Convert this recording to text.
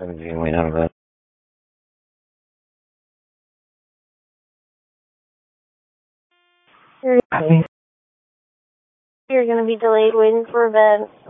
Wait out of that. You're going to be delayed waiting for event.